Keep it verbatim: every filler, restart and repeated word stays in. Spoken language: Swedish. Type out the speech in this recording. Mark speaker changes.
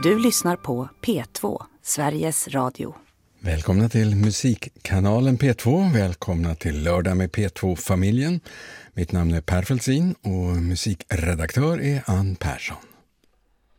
Speaker 1: Du lyssnar på P två, Sveriges Radio.
Speaker 2: Välkomna till musikkanalen P två. Välkomna till Lördag med P två-familjen. Mitt namn är Per Felsin och musikredaktör är Ann Persson.